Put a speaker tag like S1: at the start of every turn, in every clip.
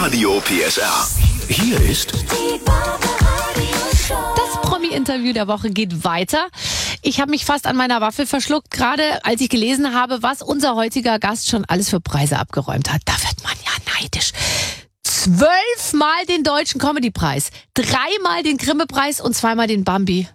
S1: Radio PSR. Hier ist
S2: Das Promi-Interview der Woche geht weiter. Ich habe mich fast an meiner Waffel verschluckt, gerade als ich gelesen habe, was unser heutiger Gast schon alles für Preise abgeräumt hat. Da wird man ja neidisch. 12-mal den Deutschen Comedy-Preis, 3-mal den Grimme-Preis und 2-mal den Bambi.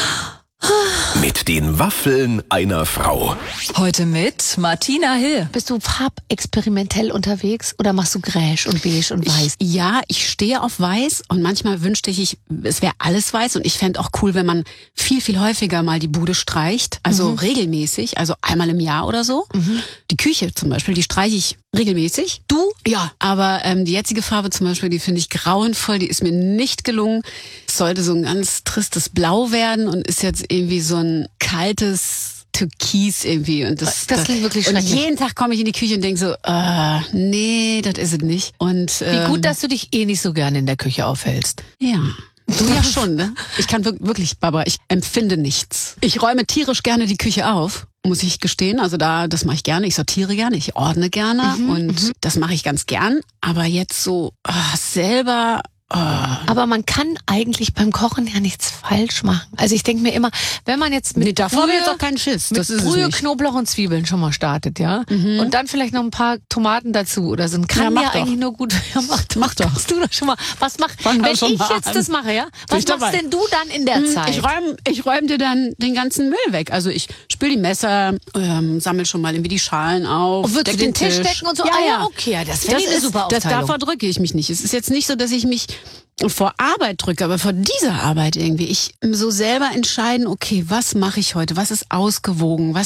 S1: mit den Waffeln einer Frau.
S3: Heute mit Martina Hill.
S2: Bist du farbexperimentell unterwegs oder machst du Gräsch und Beige und Weiß?
S4: Ich stehe auf Weiß und manchmal wünschte ich, es wäre alles weiß und ich fände auch cool, wenn man viel, viel häufiger mal die Bude streicht, also regelmäßig, also einmal im Jahr oder so. Die Küche zum Beispiel, die streiche ich regelmäßig.
S2: Du?
S4: Ja, aber die jetzige Farbe zum Beispiel, die finde ich grauenvoll, die ist mir nicht gelungen. Es sollte so ein ganz tristes Blau werden und ist jetzt irgendwie so ein kaltes Türkis irgendwie. Und das
S2: klingt wirklich
S4: und
S2: schrecklich.
S4: jeden Tag komme ich in die Küche und denke so, nee, das ist es nicht. Und
S2: Wie gut, dass du dich nicht so gerne in der Küche aufhältst.
S4: ja. Du ja schon, ne? Ich kann wirklich, Barbara, ich empfinde nichts. Ich räume tierisch gerne die Küche auf, muss ich gestehen. Also das mache ich gerne. Ich sortiere gerne, ich ordne gerne und das mache ich ganz gern. Aber jetzt so selber...
S2: Aber man kann eigentlich beim Kochen ja nichts falsch machen. Also ich denke mir immer, wenn man jetzt mit
S4: davor habe ich jetzt auch keinen Schiss.
S2: mit
S4: Das ist es
S2: Brühe,
S4: nicht.
S2: Knoblauch und Zwiebeln schon mal startet, ja? Und dann vielleicht noch ein paar Tomaten dazu oder so. Kann
S4: mach
S2: ja
S4: doch.
S2: eigentlich nur gut. Ja, mach doch. Machst du doch schon mal.
S4: Fang
S2: Wenn
S4: doch schon
S2: ich
S4: mal
S2: jetzt
S4: an.
S2: das mache, ja? Was
S4: ich dabei.
S2: machst denn du dann in der Zeit?
S4: Ich räume dir dann den ganzen Müll weg. Also ich spül die Messer, sammel schon mal irgendwie die Schalen auf,
S2: Und würdest
S4: deck
S2: du den Tisch
S4: Tisch
S2: decken und so?
S4: Ja,
S2: Okay, ja, das finde ich eine super
S4: Da
S2: Aufteilung.
S4: verdrücke ich mich nicht. Es ist jetzt nicht so, dass ich mich vor Arbeit drücke, aber vor dieser Arbeit irgendwie. Ich so selber entscheiden, okay, was mache ich heute? Was ist ausgewogen?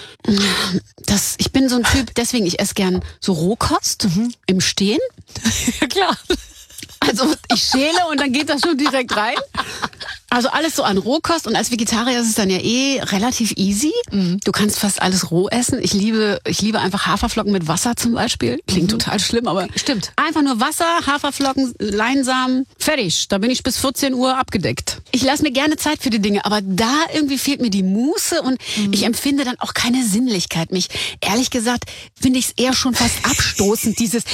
S4: Ich bin so ein Typ, deswegen ich esse gern so Rohkost im Stehen.
S2: Ja, klar.
S4: Also ich schäle und dann geht das schon direkt rein. Also alles so an Rohkost und als Vegetarier ist es dann ja relativ easy. Du kannst fast alles roh essen. Ich liebe einfach Haferflocken mit Wasser zum Beispiel. Klingt total schlimm, aber
S2: Stimmt.
S4: Einfach nur Wasser, Haferflocken, Leinsamen, fertig. Da bin ich bis 14 Uhr abgedeckt. Ich lasse mir gerne Zeit für die Dinge, aber da irgendwie fehlt mir die Muße und ich empfinde dann auch keine Sinnlichkeit. Ehrlich gesagt, finde ich es eher schon fast abstoßend, dieses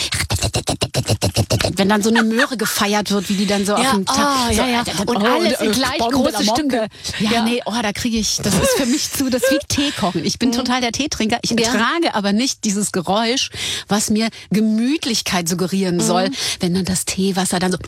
S4: wenn dann so eine Möhre gefeiert wird, wie die dann so auf dem Tag...
S2: Und alles in gleich große Stücke.
S4: Ja, nee, da kriege ich... Das ist für mich das ist wie Tee kochen. Ich bin total der Teetrinker. Ich ertrage aber nicht dieses Geräusch, was mir Gemütlichkeit suggerieren soll, wenn dann das Teewasser dann so...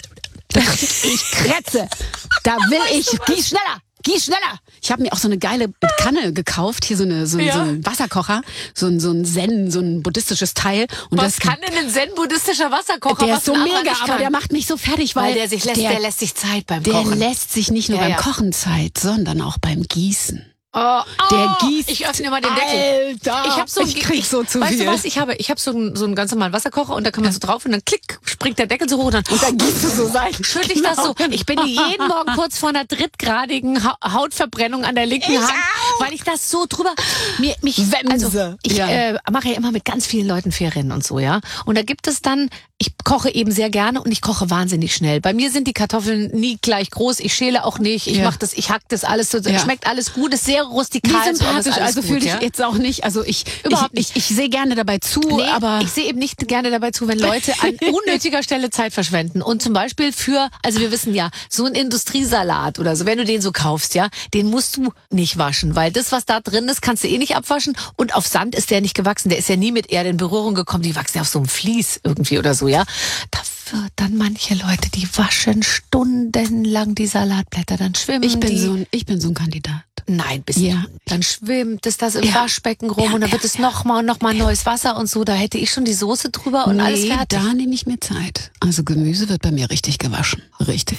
S4: Ich krätze. Da will ich... Geh schneller! Ich habe mir auch so eine geile Kanne gekauft, hier so ein Wasserkocher, so ein Zen, so ein buddhistisches Teil. Und
S2: Was kann denn ein zen-buddhistischer Wasserkocher?
S4: der
S2: was
S4: ist so
S2: ein anderer
S4: mega,
S2: nicht
S4: aber
S2: kann?
S4: der macht mich so fertig, weil
S2: der lässt sich Zeit beim
S4: der
S2: Kochen.
S4: lässt sich nicht nur
S2: Ja,
S4: beim
S2: ja.
S4: Kochen Zeit, sondern auch beim Gießen.
S2: Der
S4: gießt.
S2: Ich öffne immer den Deckel.
S4: Alter, ich krieg so zu
S2: weißt
S4: viel.
S2: du was? Ich habe so einen ganz normalen Wasserkocher und da kann man so drauf und dann klick, springt der Deckel so hoch und dann
S4: gießt du so rein.
S2: schüttel ich das so. Ich bin jeden Morgen kurz vor einer drittgradigen Hautverbrennung an der linken Hand, weil ich das so drüber...
S4: Wemse.
S2: Ich
S4: Ja.
S2: mache ja immer mit ganz vielen Leuten Ferien und so, ja. Und da gibt es dann... Ich koche eben sehr gerne und ich koche wahnsinnig schnell. Bei mir sind die Kartoffeln nie gleich groß. Ich schäle auch nicht. Ich mache das, ich hack das alles so. Schmeckt alles gut, ist sehr rustikal.
S4: Wie
S2: so, aber ist
S4: sympathisch,
S2: alles
S4: also
S2: gut,
S4: fühle ich
S2: ja?
S4: jetzt auch nicht. Also ich
S2: Überhaupt nicht.
S4: Ich sehe gerne dabei zu,
S2: Nee,
S4: aber
S2: ich sehe eben nicht gerne dabei zu, wenn Leute an unnötiger Stelle Zeit verschwenden. Und zum Beispiel also wir wissen ja, so ein Industriesalat oder so, wenn du den so kaufst, ja, den musst du nicht waschen, weil das, was da drin ist, kannst du nicht abwaschen. Und auf Sand ist der nicht gewachsen. Der ist ja nie mit Erde in Berührung gekommen. Die wachsen ja auf so einem Vlies irgendwie oder so, ja. Dafür dann manche Leute, die waschen stundenlang die Salatblätter, dann schwimmen
S4: ich bin
S2: die.
S4: so ein Kandidat.
S2: Nein, bist du nicht. Dann schwimmt es das im Waschbecken rum und dann wird es nochmal und nochmal neues Wasser und so. Da hätte ich schon die Soße drüber und alles fertig.
S4: Da nehme ich mir Zeit. Also Gemüse wird bei mir richtig gewaschen. Richtig.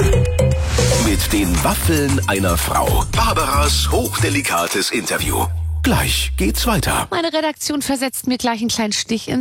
S1: Mit den Waffeln einer Frau. Barbaras hochdelikates Interview. Gleich geht's weiter.
S2: Meine Redaktion versetzt mir gleich einen kleinen Stich ins